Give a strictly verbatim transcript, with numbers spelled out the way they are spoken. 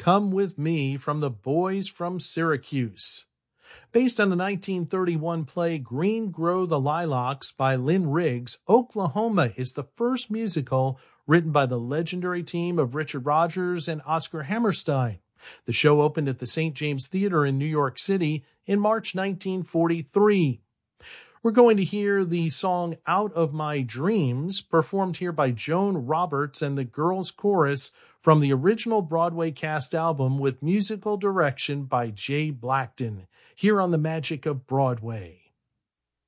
Come With Me from the Boys from Syracuse. Based on the nineteen thirty-one play Green Grow the Lilacs by Lynn Riggs, Oklahoma is the first musical written by the legendary team of Richard Rodgers and Oscar Hammerstein. The show opened at the Saint James Theater in New York City in March nineteen forty-three. We're going to hear the song Out of My Dreams, performed here by Joan Roberts and the Girls Chorus from the original Broadway cast album with musical direction by Jay Blackton, here on The Magic of Broadway.